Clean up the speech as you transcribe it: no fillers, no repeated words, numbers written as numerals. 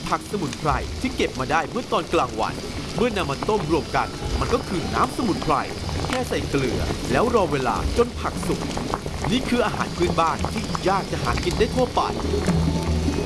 ผักสมุนไพรที่เก็บมาได้เมื่อตอนกลางวันเมื่อนำมาต้มรวมกันมันก็คือน้ำสมุนไพรแค่ใส่เกลือแล้วรอเวลาจนผักสุกนี่คืออาหารพื้นบ้านที่ยากจะหากินได้ทั่วไป